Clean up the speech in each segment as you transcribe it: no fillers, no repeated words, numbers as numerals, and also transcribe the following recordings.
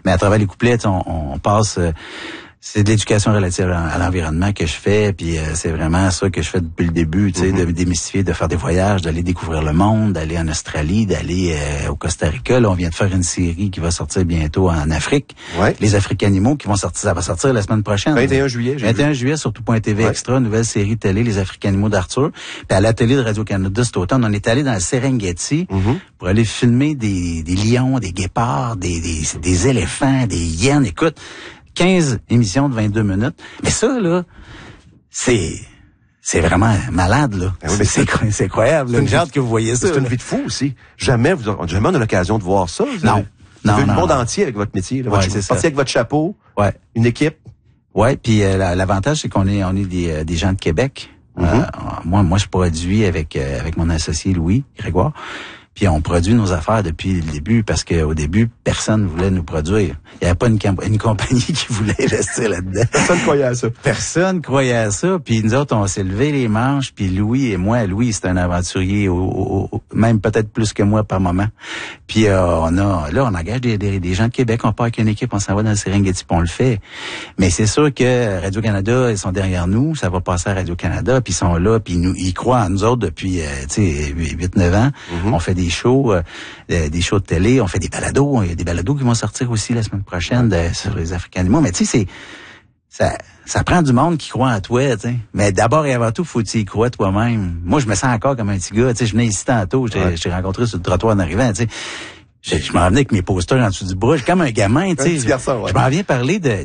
Mais à travers les couplets, on passe... c'est de l'éducation relative à l'environnement que je fais, puis c'est vraiment ça que je fais depuis le début, tu sais, de démystifier, de faire des voyages, d'aller découvrir le monde, d'aller en Australie, d'aller au Costa Rica. Là, on vient de faire une série qui va sortir bientôt en Afrique. Ouais. Les Africanimaux qui vont sortir, ça va sortir la semaine prochaine. 21 juillet. 21 juillet sur tout.tv Extra, nouvelle série télé, Les Africanimaux d'Arthur. Puis à la télé de Radio-Canada cet automne, on est allé dans le Serengeti pour aller filmer des lions, des guépards, des éléphants, des hyènes. Écoute, 15 émissions de 22 minutes. Mais ça, là, c'est vraiment malade, là. Ah oui, c'est incroyable. J'ai hâte que vous voyez ça. C'est une vie de fou aussi. Jamais on a l'occasion de voir ça. Non. Vous avez le monde entier avec votre métier. Là, c'est ça. Parti avec votre chapeau. Ouais. Une équipe. Ouais, puis l'avantage, c'est qu'on est des gens de Québec. Moi, je produis avec mon associé Louis Grégoire. Puis on produit nos affaires depuis le début parce qu'au début, personne voulait nous produire. Il n'y avait pas une compagnie qui voulait investir là-dedans. Personne croyait à ça. Personne croyait à ça. Puis nous autres, on s'est levé les manches. Puis Louis, c'est un aventurier, même peut-être plus que moi par moment. Puis on engage des gens de Québec. On part avec une équipe, on s'en va dans le Serengeti, puis on le fait. Mais c'est sûr que Radio-Canada, ils sont derrière nous. Ça va passer à Radio-Canada, puis ils sont là, puis ils croient en nous autres depuis 8-9 ans. On fait des shows de télé, on fait des balados. Il y a des balados qui vont sortir aussi la semaine prochaine sur les Africanimaux. Mais tu sais, ça prend du monde qui croit en toi, tu sais. Mais d'abord et avant tout, faut que tu y crois toi-même. Moi, je me sens encore comme un petit gars. Tu sais, je venais ici tantôt, je t'ai rencontré sur le trottoir en arrivant, tu sais. Je m'en venais avec mes posters en dessous du bras, comme un gamin, tu sais. Je m'en viens parler de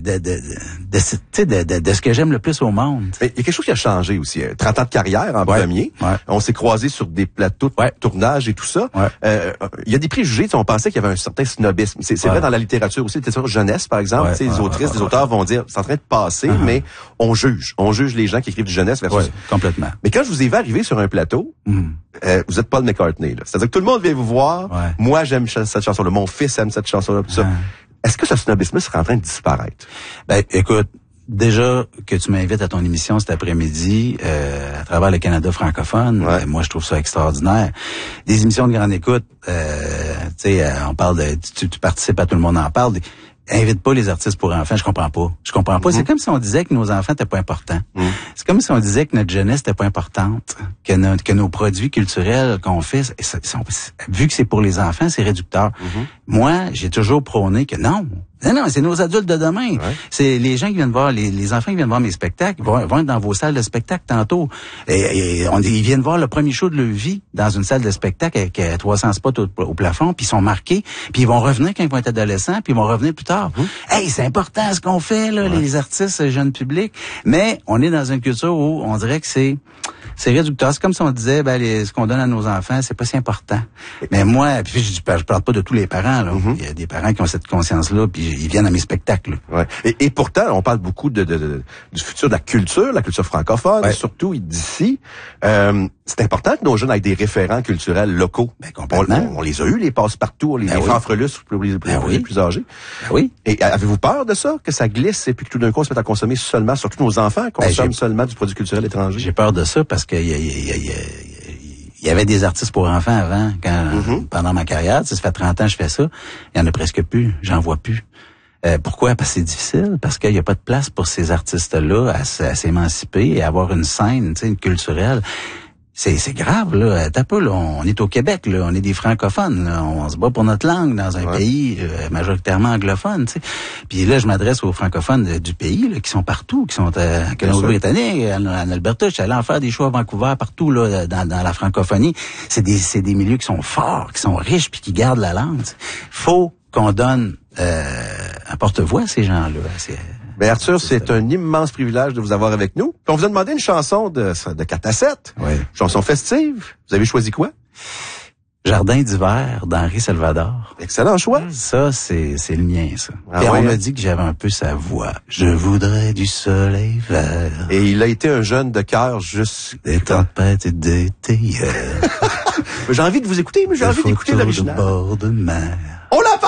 ce que j'aime le plus au monde. Mais il y a quelque chose qui a changé aussi. 30 ans de carrière en premier. Ouais. On s'est croisés sur des plateaux de tournage et tout ça. Ouais. Il y a des préjugés. On pensait qu'il y avait un certain snobisme. C'est vrai dans la littérature aussi. Littérature jeunesse, par exemple. Les autrices, les auteurs vont dire, c'est en train de passer, mais on juge. On juge les gens qui écrivent du jeunesse versus... complètement. Mais quand je vous ai vu arriver sur un plateau, vous êtes Paul McCartney. C'est-à-dire que tout le monde vient vous voir. Ouais. Moi, j'aime cette chanson-là. Mon fils aime cette chanson-là. Est-ce que ce snobisme serait en train de disparaître? Ben, écoute, déjà que tu m'invites à ton émission cet après-midi, à travers le Canada francophone, moi, je trouve ça extraordinaire. Des émissions de grande écoute, tu sais, on parle de... Tu participes à Tout le monde en parle. Invite pas les artistes pour enfants, je comprends pas. C'est comme si on disait que nos enfants étaient pas importants. C'est comme si on disait que notre jeunesse était pas importante, que nos produits culturels qu'on fait, vu que c'est pour les enfants, c'est réducteur. Moi, j'ai toujours prôné que non, c'est nos adultes de demain. Ouais. C'est les gens qui viennent voir, les enfants qui viennent voir mes spectacles, vont être dans vos salles de spectacle tantôt. Ils viennent voir le premier show de leur vie dans une salle de spectacle avec 300 spots au plafond, puis ils sont marqués, puis ils vont revenir quand ils vont être adolescents, puis ils vont revenir plus tard. Hey, c'est important ce qu'on fait, là, les artistes, le jeune public. Mais on est dans une culture où on dirait que c'est réducteur. C'est comme si on disait, ce qu'on donne à nos enfants, c'est pas si important. Mais moi, puis je parle pas de tous les parents, là. Il y a des parents qui ont cette conscience-là, puis ils viennent à mes spectacles. Ouais. Et pourtant, on parle beaucoup du futur de la culture francophone, surtout d'ici. C'est important que nos jeunes aient des référents culturels locaux. Ben, complètement. On les a eu, les passe-partout, les fanfreluces pour les plus âgés. Oui. Et avez-vous peur de ça, que ça glisse et puis que tout d'un coup, on se mette à consommer seulement, surtout nos enfants, consomment seulement du produit culturel étranger? J'ai peur de ça parce que il y avait des artistes pour enfants avant, pendant ma carrière. Ça fait 30 ans que je fais ça. Il y en a presque plus. J'en vois plus. Pourquoi? Parce que c'est difficile. Parce qu'il n'y a pas de place pour ces artistes-là à s'émanciper et avoir une scène, culturelle. C'est grave, là. T'as pas, là. On est au Québec, là. On est des francophones, là. On se bat pour notre langue dans un pays majoritairement anglophone, tu sais. Puis là, je m'adresse aux francophones du pays, là, qui sont partout, qui sont à Colombie-Britannique, en Alberta. Je suis allé en faire des shows à Vancouver, partout, là, dans la francophonie. C'est des milieux qui sont forts, qui sont riches, puis qui gardent la langue, t'sais. Faut qu'on donne un porte-voix à ces gens-là. Ben Arthur, c'est un immense privilège de vous avoir avec nous. On vous a demandé une chanson de 4 à 7. Oui. Chanson festive. Vous avez choisi quoi? Jardin d'hiver d'Henri Salvador. Excellent choix. Ça, c'est le mien, ça. Et on m'a dit que j'avais un peu sa voix. Je voudrais du soleil vert. Et il a été un jeune de cœur juste... Des tempêtes d'été. J'ai envie de vous écouter, mais j'ai envie d'écouter l'original. Bord de mer. On l'a